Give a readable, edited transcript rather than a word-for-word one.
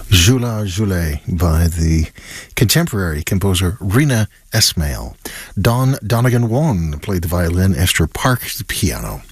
Jula Joulet by the contemporary composer Rina Esmail. Don Donegan One played the violin, Esther Park the piano.